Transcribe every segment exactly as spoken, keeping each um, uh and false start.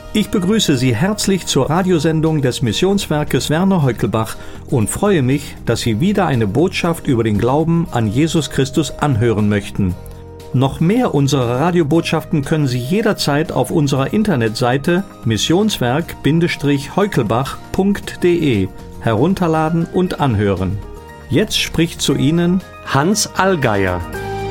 Ich begrüße Sie herzlich zur Radiosendung des Missionswerkes Werner Heukelbach und freue mich, dass Sie wieder eine Botschaft über den Glauben an Jesus Christus anhören möchten. Noch mehr unserer Radiobotschaften können Sie jederzeit auf unserer Internetseite missionswerk Heukelbach punkt de herunterladen und anhören. Jetzt spricht zu Ihnen Hans Allgeier.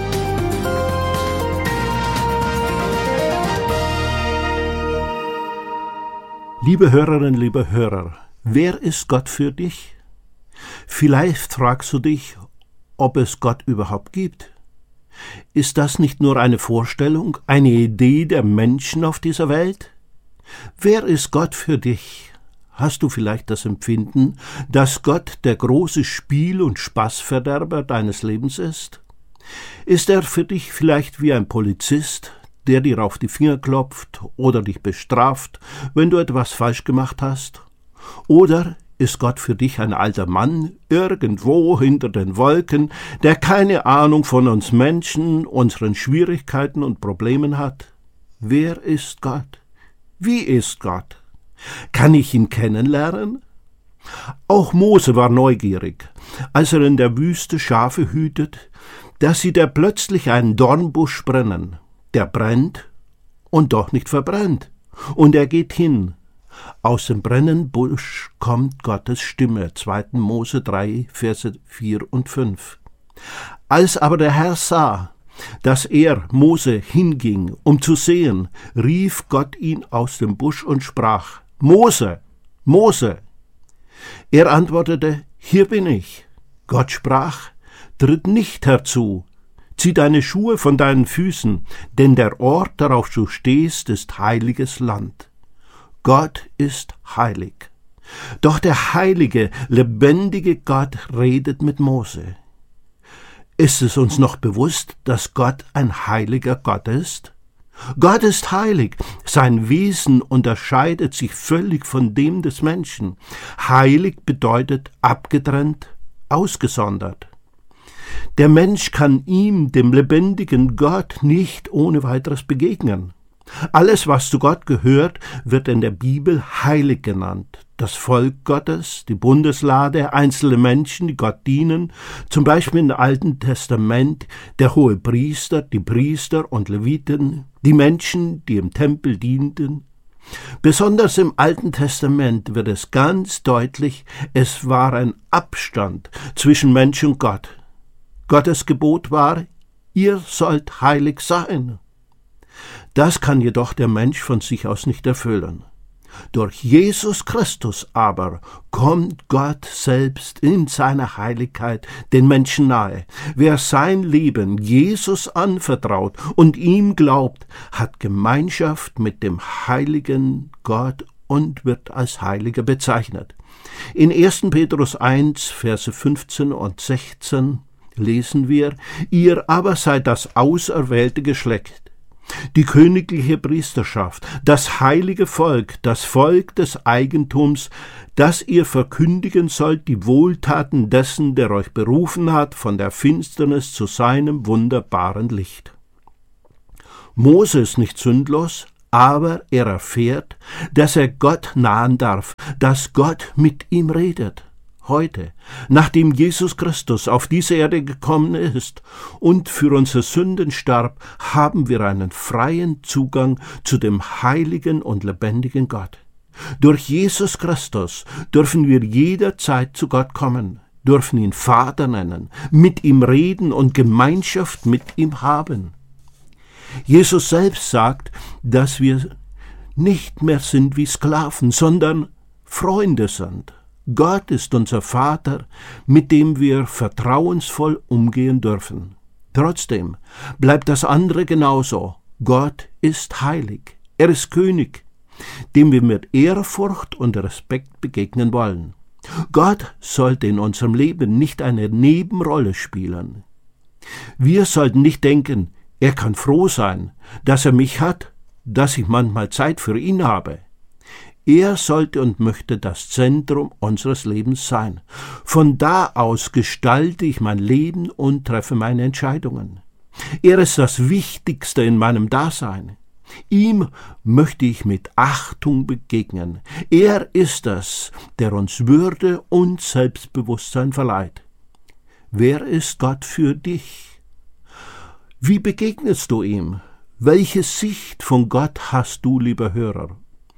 Liebe Hörerinnen, liebe Hörer, wer ist Gott für dich? Vielleicht fragst du dich, ob es Gott überhaupt gibt. Ist das nicht nur eine Vorstellung, eine Idee der Menschen auf dieser Welt? Wer ist Gott für dich? Hast du vielleicht das Empfinden, dass Gott der große Spiel- und Spaßverderber deines Lebens ist? Ist er für dich vielleicht wie ein Polizist, der dir auf die Finger klopft oder dich bestraft, wenn du etwas falsch gemacht hast? Oder ist Gott für dich ein alter Mann, irgendwo hinter den Wolken, der keine Ahnung von uns Menschen, unseren Schwierigkeiten und Problemen hat? Wer ist Gott? Wie ist Gott? Kann ich ihn kennenlernen? Auch Mose war neugierig, als er in der Wüste Schafe hütet, da sieht er plötzlich einen Dornbusch brennen. Der brennt und doch nicht verbrennt. Und er geht hin. Aus dem brennenden Busch kommt Gottes Stimme, zweiter Mose drei, Verse vier und fünf. Als aber der Herr sah, dass er, Mose, hinging, um zu sehen, rief Gott ihn aus dem Busch und sprach: Mose, Mose! Er antwortete: Hier bin ich. Gott sprach: Tritt nicht herzu, zieh deine Schuhe von deinen Füßen, denn der Ort, darauf du stehst, ist heiliges Land. Gott ist heilig. Doch der heilige, lebendige Gott redet mit Mose. Ist es uns noch bewusst, dass Gott ein heiliger Gott ist? Gott ist heilig. Sein Wesen unterscheidet sich völlig von dem des Menschen. Heilig bedeutet abgetrennt, ausgesondert. Der Mensch kann ihm, dem lebendigen Gott, nicht ohne weiteres begegnen. Alles, was zu Gott gehört, wird in der Bibel heilig genannt. Das Volk Gottes, die Bundeslade, einzelne Menschen, die Gott dienen, zum Beispiel im Alten Testament der Hohepriester, die Priester und Leviten, die Menschen, die im Tempel dienten. Besonders im Alten Testament wird es ganz deutlich, es war ein Abstand zwischen Mensch und Gott. Gottes Gebot war: Ihr sollt heilig sein. Das kann jedoch der Mensch von sich aus nicht erfüllen. Durch Jesus Christus aber kommt Gott selbst in seiner Heiligkeit den Menschen nahe. Wer sein Leben Jesus anvertraut und ihm glaubt, hat Gemeinschaft mit dem heiligen Gott und wird als Heiliger bezeichnet. In erster Petrus eins, Verse fünfzehn und sechzehn lesen wir: Ihr aber seid das auserwählte Geschlecht, die königliche Priesterschaft, das heilige Volk, das Volk des Eigentums, dass ihr verkündigen sollt die Wohltaten dessen, der euch berufen hat, von der Finsternis zu seinem wunderbaren Licht. Mose ist nicht sündlos, aber er erfährt, dass er Gott nahen darf, dass Gott mit ihm redet. Heute, nachdem Jesus Christus auf diese Erde gekommen ist und für unsere Sünden starb, haben wir einen freien Zugang zu dem heiligen und lebendigen Gott. Durch Jesus Christus dürfen wir jederzeit zu Gott kommen, dürfen ihn Vater nennen, mit ihm reden und Gemeinschaft mit ihm haben. Jesus selbst sagt, dass wir nicht mehr sind wie Sklaven, sondern Freunde sind. Gott ist unser Vater, mit dem wir vertrauensvoll umgehen dürfen. Trotzdem bleibt das andere genauso. Gott ist heilig. Er ist König, dem wir mit Ehrfurcht und Respekt begegnen wollen. Gott sollte in unserem Leben nicht eine Nebenrolle spielen. Wir sollten nicht denken, er kann froh sein, dass er mich hat, dass ich manchmal Zeit für ihn habe. Er sollte und möchte das Zentrum unseres Lebens sein. Von da aus gestalte ich mein Leben und treffe meine Entscheidungen. Er ist das Wichtigste in meinem Dasein. Ihm möchte ich mit Achtung begegnen. Er ist es, der uns Würde und Selbstbewusstsein verleiht. Wer ist Gott für dich? Wie begegnest du ihm? Welche Sicht von Gott hast du, lieber Hörer?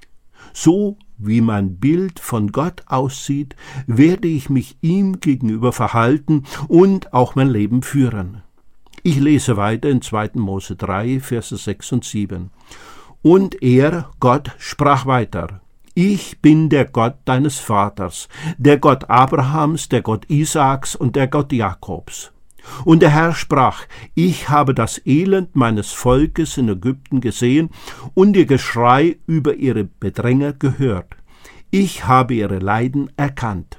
So wie mein Bild von Gott aussieht, werde ich mich ihm gegenüber verhalten und auch mein Leben führen. Ich lese weiter in zweiten Mose drei, Verse sechs und sieben. Und er, Gott, sprach weiter: Ich bin der Gott deines Vaters, der Gott Abrahams, der Gott Isaaks und der Gott Jakobs. Und der Herr sprach: Ich habe das Elend meines Volkes in Ägypten gesehen und ihr Geschrei über ihre Bedränger gehört. Ich habe ihre Leiden erkannt.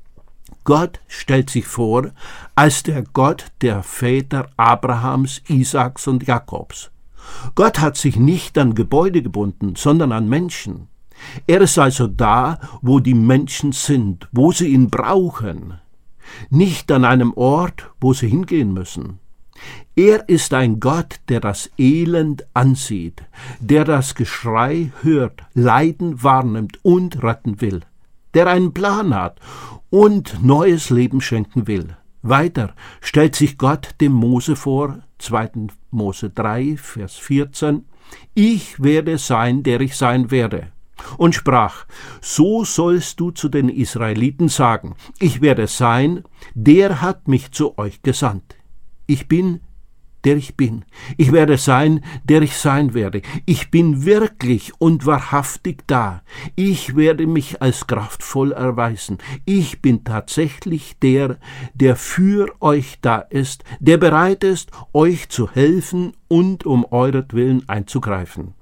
Gott stellt sich vor als der Gott der Väter Abrahams, Isaaks und Jakobs. Gott hat sich nicht an Gebäude gebunden, sondern an Menschen. Er ist also da, wo die Menschen sind, wo sie ihn brauchen, nicht an einem Ort, wo sie hingehen müssen. Er ist ein Gott, der das Elend ansieht, der das Geschrei hört, Leiden wahrnimmt und retten will, der einen Plan hat und neues Leben schenken will. Weiter stellt sich Gott dem Mose vor, zweiten Mose drei, Vers vierzehn, Ich werde sein, der ich sein werde. Und sprach: So sollst du zu den Israeliten sagen: Ich werde sein, der hat mich zu euch gesandt. Ich bin, der ich bin. Ich werde sein, der ich sein werde. Ich bin wirklich und wahrhaftig da. Ich werde mich als kraftvoll erweisen. Ich bin tatsächlich der, der für euch da ist, der bereit ist, euch zu helfen und um euretwillen einzugreifen.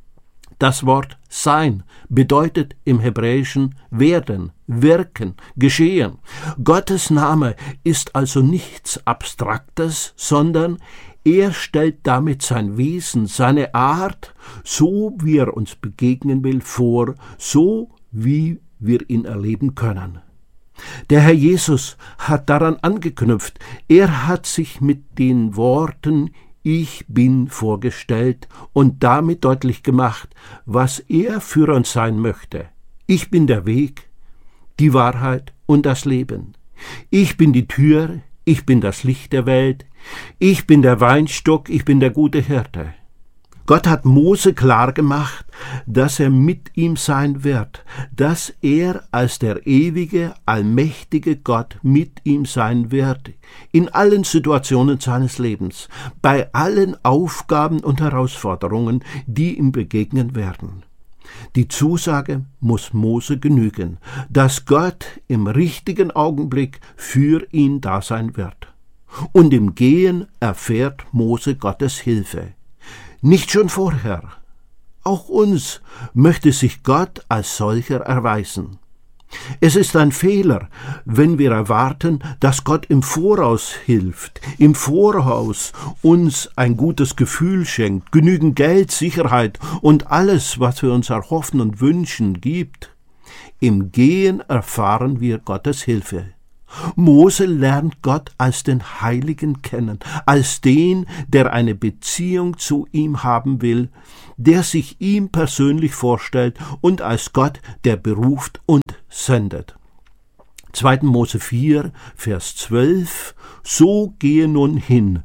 Das Wort sein bedeutet im Hebräischen werden, wirken, geschehen. Gottes Name ist also nichts Abstraktes, sondern er stellt damit sein Wesen, seine Art, so wie er uns begegnen will, vor, so wie wir ihn erleben können. Der Herr Jesus hat daran angeknüpft. Er hat sich mit den Worten Ich bin vorgestellt und damit deutlich gemacht, was er für uns sein möchte. Ich bin der Weg, die Wahrheit und das Leben. Ich bin die Tür, ich bin das Licht der Welt, ich bin der Weinstock, ich bin der gute Hirte. Gott hat Mose klar gemacht, dass er mit ihm sein wird, dass er als der ewige, allmächtige Gott mit ihm sein wird, in allen Situationen seines Lebens, bei allen Aufgaben und Herausforderungen, die ihm begegnen werden. Die Zusage muss Mose genügen, dass Gott im richtigen Augenblick für ihn da sein wird. Und im Gehen erfährt Mose Gottes Hilfe. Nicht schon vorher. Auch uns möchte sich Gott als solcher erweisen. Es ist ein Fehler, wenn wir erwarten, dass Gott im Voraus hilft, im Voraus uns ein gutes Gefühl schenkt, genügend Geld, Sicherheit und alles, was wir uns erhoffen und wünschen, gibt. Im Gehen erfahren wir Gottes Hilfe. Mose lernt Gott als den Heiligen kennen, als den, der eine Beziehung zu ihm haben will, der sich ihm persönlich vorstellt und als Gott, der beruft und sendet. zweiten Mose vier, Vers zwölf: So gehe nun hin.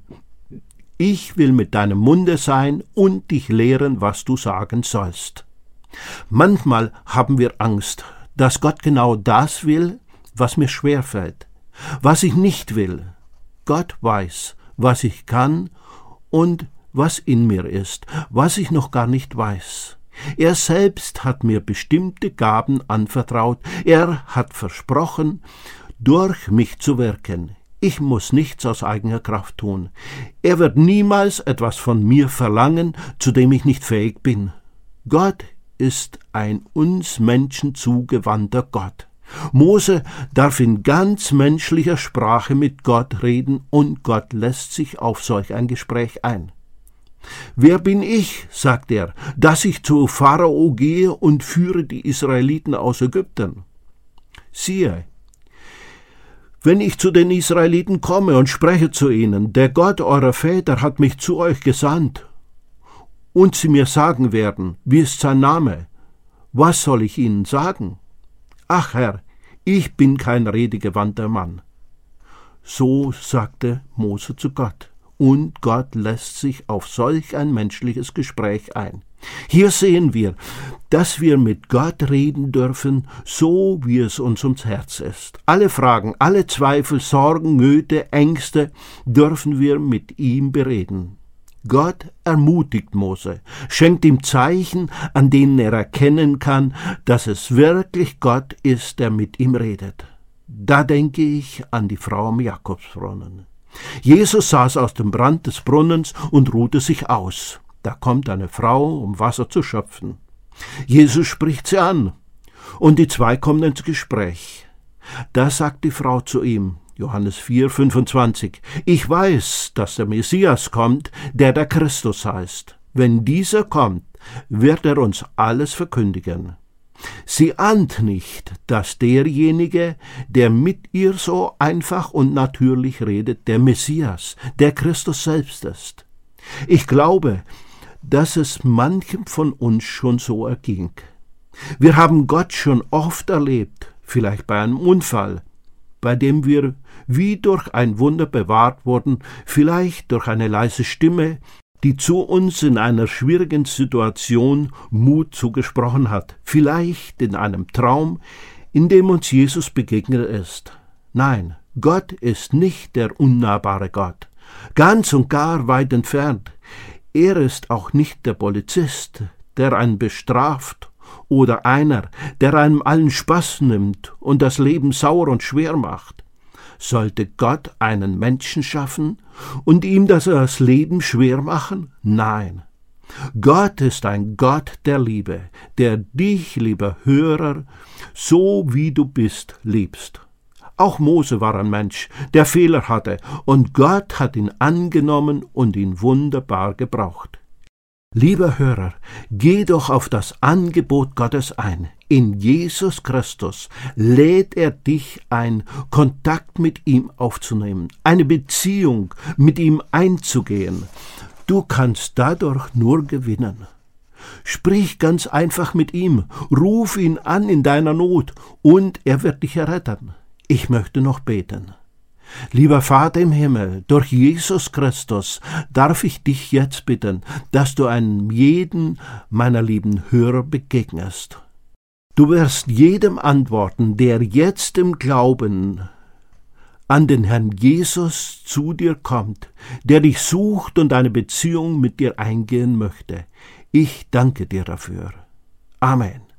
Ich will mit deinem Munde sein und dich lehren, was du sagen sollst. Manchmal haben wir Angst, dass Gott genau das will, was mir schwerfällt, was ich nicht will. Gott weiß, was ich kann und was in mir ist, was ich noch gar nicht weiß. Er selbst hat mir bestimmte Gaben anvertraut. Er hat versprochen, durch mich zu wirken. Ich muss nichts aus eigener Kraft tun. Er wird niemals etwas von mir verlangen, zu dem ich nicht fähig bin. Gott ist ein uns Menschen zugewandter Gott. Mose darf in ganz menschlicher Sprache mit Gott reden und Gott lässt sich auf solch ein Gespräch ein. »Wer bin ich«, sagt er, »dass ich zu Pharao gehe und führe die Israeliten aus Ägypten? Siehe, wenn ich zu den Israeliten komme und spreche zu ihnen, der Gott eurer Väter hat mich zu euch gesandt, und sie mir sagen werden, wie ist sein Name, was soll ich ihnen sagen? Ach Herr, ich bin kein redegewandter Mann. So sagte Mose zu Gott, und Gott lässt sich auf solch ein menschliches Gespräch ein. Hier sehen wir, dass wir mit Gott reden dürfen, so wie es uns ums Herz ist. Alle Fragen, alle Zweifel, Sorgen, Nöte, Ängste dürfen wir mit ihm bereden. Gott ermutigt Mose, schenkt ihm Zeichen, an denen er erkennen kann, dass es wirklich Gott ist, der mit ihm redet. Da denke ich an die Frau am Jakobsbrunnen. Jesus saß aus dem Brand des Brunnens und ruhte sich aus. Da kommt eine Frau, um Wasser zu schöpfen. Jesus spricht sie an, und die zwei kommen ins Gespräch. Da sagt die Frau zu ihm, Johannes vier, fünfundzwanzig, ich weiß, dass der Messias kommt, der der Christus heißt. Wenn dieser kommt, wird er uns alles verkündigen. Sie ahnt nicht, dass derjenige, der mit ihr so einfach und natürlich redet, der Messias, der Christus selbst ist. Ich glaube, dass es manchem von uns schon so erging. Wir haben Gott schon oft erlebt, vielleicht bei einem Unfall, bei dem wir wie durch ein Wunder bewahrt wurden, vielleicht durch eine leise Stimme, die zu uns in einer schwierigen Situation Mut zugesprochen hat, vielleicht in einem Traum, in dem uns Jesus begegnet ist. Nein, Gott ist nicht der unnahbare Gott, ganz und gar weit entfernt. Er ist auch nicht der Polizist, der einen bestraft, oder einer, der einem allen Spaß nimmt und das Leben sauer und schwer macht. Sollte Gott einen Menschen schaffen und ihm das, das Leben schwer machen? Nein. Gott ist ein Gott der Liebe, der dich, lieber Hörer, so wie du bist, liebst. Auch Mose war ein Mensch, der Fehler hatte, und Gott hat ihn angenommen und ihn wunderbar gebraucht. Lieber Hörer, geh doch auf das Angebot Gottes ein. In Jesus Christus lädt er dich ein, Kontakt mit ihm aufzunehmen, eine Beziehung mit ihm einzugehen. Du kannst dadurch nur gewinnen. Sprich ganz einfach mit ihm, ruf ihn an in deiner Not, und er wird dich erretten. Ich möchte noch beten. Lieber Vater im Himmel, durch Jesus Christus darf ich dich jetzt bitten, dass du einem jeden meiner lieben Hörer begegnest. Du wirst jedem antworten, der jetzt im Glauben an den Herrn Jesus zu dir kommt, der dich sucht und eine Beziehung mit dir eingehen möchte. Ich danke dir dafür. Amen.